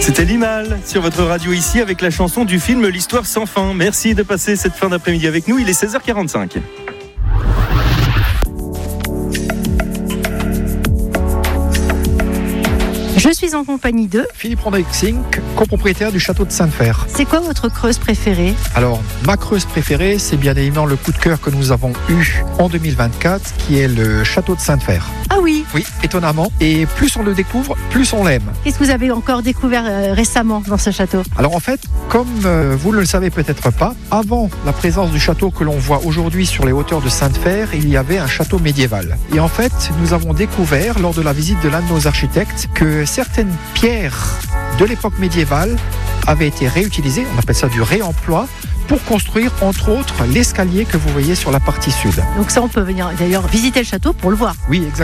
C'était Limal sur votre radio ici avec la chanson du film L'Histoire sans fin. Merci de passer cette fin d'après-midi avec nous, il est 16h45. Je suis en compagnie de Philippe Rondrixing, copropriétaire du château de Sainte-Fère. C'est quoi votre Creuse préférée ? Alors, ma Creuse préférée, c'est bien évidemment le coup de cœur que nous avons eu en 2024, qui est le château de Sainte-Fère. Ah oui. Oui, étonnamment. Et plus on le découvre, plus on l'aime. Qu'est-ce que vous avez encore découvert récemment dans ce château ? Alors en fait, comme vous ne le savez peut-être pas, avant la présence du château que l'on voit aujourd'hui sur les hauteurs de Sainte-Fère, il y avait un château médiéval. Et en fait, nous avons découvert lors de la visite de l'un de nos architectes que certaines pierres de l'époque médiévale avaient été réutilisées, on appelle ça du réemploi, pour construire entre autres l'escalier que vous voyez sur la partie sud. Donc ça, on peut venir d'ailleurs visiter le château pour le voir. Oui, exactement.